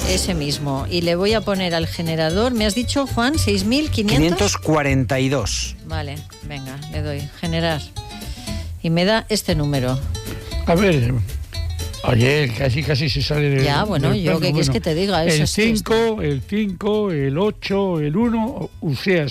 Ese mismo. Y le voy a poner al generador, ¿me has dicho, Juan? 6.500. 542. Vale, venga, le doy generar. Y me da este número. A ver, ayer casi se sale del... Ya, bueno, del yo plano. qué quieres que te diga. Eso El es 5, el 5, el 8, el 1, o sea,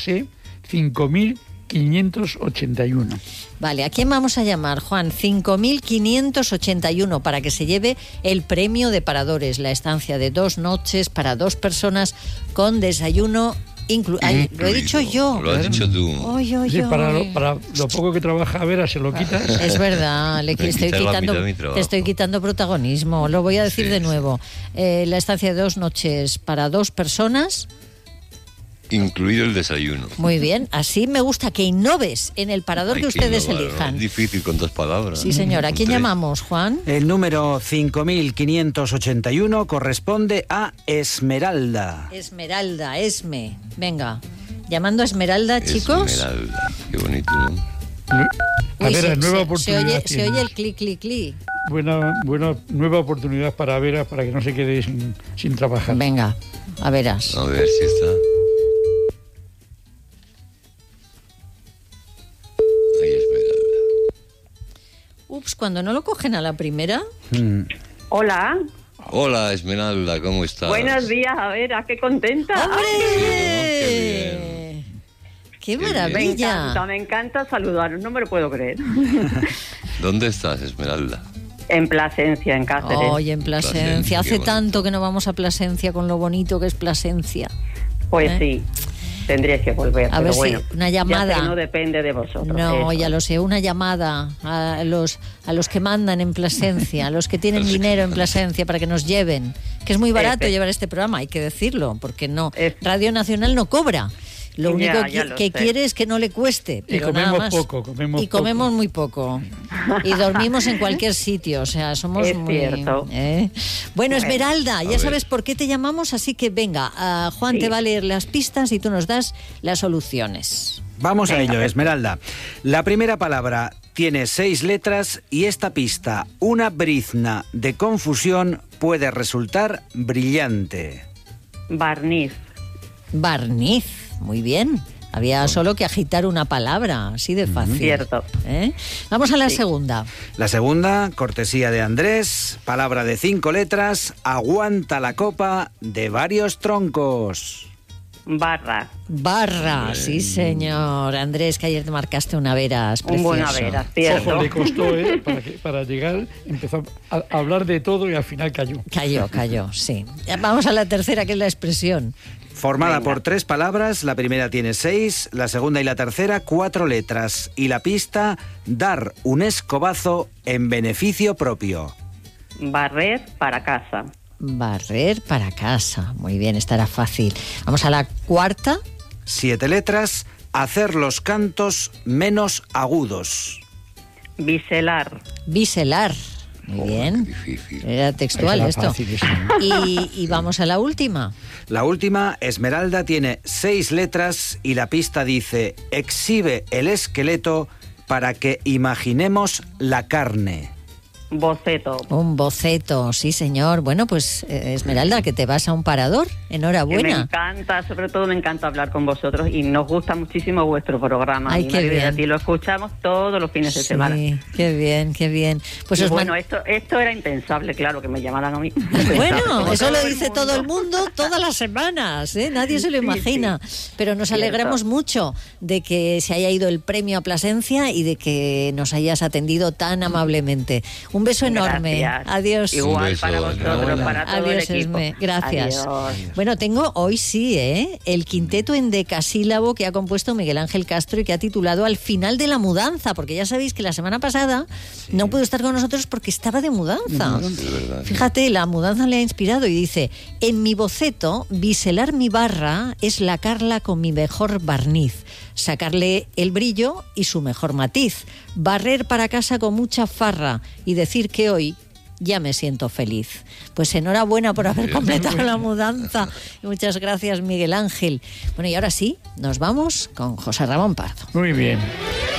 5.581. Vale, ¿a quién vamos a llamar, Juan? 5.581 para que se lleve el premio de Paradores, la estancia de 2 noches para 2 personas con desayuno Ay, lo he dicho yo. Lo has dicho tú. Oy, oy, Sí, oy. para lo poco que trabaja Vera se lo quitas. Es verdad, Me te quitas la mitad de mi trabajo. estoy quitando protagonismo. Lo voy a decir de nuevo. La estancia de 2 noches para 2 personas. Incluido el desayuno. Muy bien, así me gusta que innoves en el parador que ustedes innovar, ¿no? elijan. Es difícil con 2 palabras. Sí, señora. ¿A quién Con 3. llamamos, Juan? El número 5.581 corresponde a Esmeralda. Esmeralda, Esme. Venga, llamando a Esmeralda, chicos. Esmeralda, qué bonito, ¿no? A Vera, nueva oportunidad. Se oye el clic, clic, clic. Buena nueva oportunidad para Vera, para que no se quede sin trabajar. Venga, a verás. A ver si está. Ahí Esmeralda. Ups, cuando no lo cogen a la primera. Hola, Hola Esmeralda, ¿cómo estás? buenos días, a ver, qué contenta. ¡Hombre! Qué ¡Qué Me maravilla! encanta saludaros, no me lo puedo creer. ¿Dónde estás, Esmeralda? En Plasencia, en Cáceres. Oye, en Plasencia. Plasencia, Hace qué bonito. tanto que no vamos a Plasencia con lo bonito que es Plasencia. Pues sí, tendríais que volver, A pero ver si bueno. una Ya llamada. sé que no depende de vosotros. No, eso. ya lo sé, una llamada a los que mandan en Plasencia, a los que tienen dinero en Plasencia para que nos lleven, que es muy barato llevar este programa, hay que decirlo, porque no, Radio Nacional no cobra. Lo único Ya lo que sé. quiere es que no le cueste, pero comemos nada más. poco, comemos y comemos poco. muy poco. Y dormimos en cualquier sitio, o sea, somos Es muy... cierto. Bueno, Esmeralda, ya ver. sabes por qué te llamamos, así que venga, Juan Sí. te va a leer las pistas y tú nos das las soluciones. Vamos a ello, Esmeralda. La primera palabra tiene 6 letras y esta pista, una brizna de confusión, puede resultar brillante. Barniz. Barniz, muy bien. Había solo que agitar una palabra, así de fácil. Cierto. Vamos a la segunda. La segunda, cortesía de Andrés, palabra de 5 letras, aguanta la copa de varios troncos. Barra. Barra, sí señor. Andrés, que ayer te marcaste una veras. Un buen precioso. haber, cierto. Ojo, le costó, para llegar, empezó a hablar de todo y al final cayó. Cayó, sí. Vamos a la tercera, que es la expresión. Formada Venga. por 3 palabras, la primera tiene 6, la segunda y la tercera 4 letras. Y la pista, dar un escobazo en beneficio propio. Barrer para casa. Barrer para casa. Muy bien, estará fácil. Vamos a la cuarta. 7 letras, hacer los cantos menos agudos. Biselar. Biselar. Muy bien. Qué difícil. Era textual Era esto. fácil eso. Y vamos a la última. La última, Esmeralda, tiene 6 letras y la pista dice, exhibe el esqueleto para que imaginemos la carne. Boceto. Un boceto, sí señor. Bueno, pues Esmeralda, que te vas a un parador. Que me Enhorabuena. encanta, sobre todo me encanta hablar con vosotros y nos gusta muchísimo vuestro programa. Ay, Mi qué marido y bien. a ti lo escuchamos todos los fines de semana. Sí, qué bien, qué bien. Pues Y os bueno, man- esto era impensable, claro, que me llamaran a mí. Bueno, eso lo el dice todo el mundo todas las semanas, ¿eh? Nadie se lo Sí, imagina. Pero nos Cierto. alegramos mucho de que se haya ido el premio a Plasencia y de que nos hayas atendido tan amablemente. Un beso enorme. Gracias. Adiós. Un Igual beso, para vosotros, enhorabuena. para todo Adiós, el equipo. Esme. Gracias. Adiós. Bueno, tengo hoy sí, el quinteto endecasílabo que ha compuesto Miguel Ángel Castro y que ha titulado Al final de la mudanza, porque ya sabéis que la semana pasada no pudo estar con nosotros porque estaba de mudanza. Es verdad. Fíjate, la mudanza le ha inspirado y dice, en mi boceto, biselar mi barra es lacarla con mi mejor barniz, sacarle el brillo y su mejor matiz, barrer para casa con mucha farra y decir que hoy ya me siento feliz. Pues enhorabuena por haber completado la mudanza. Y muchas gracias, Miguel Ángel. Bueno, y ahora sí, nos vamos con José Ramón Pardo. Muy bien.